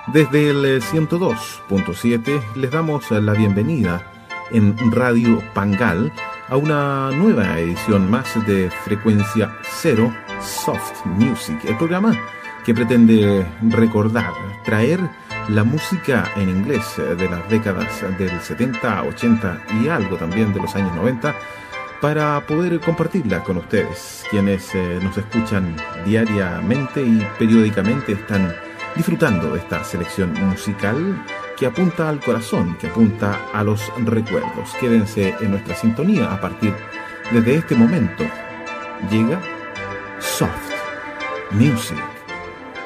Desde el 102.7 les damos la bienvenida en Radio Pangal a una nueva edición más de Frecuencia Cero Soft Music, el programa que pretende recordar, traer la música en inglés de las décadas del 70, 80 y algo también de los años 90 para poder compartirla con ustedes, quienes nos escuchan diariamente y periódicamente están disfrutando de esta selección musical que apunta al corazón, que apunta a los recuerdos. Quédense en nuestra sintonía a partir desde este momento. Llega Soft Music.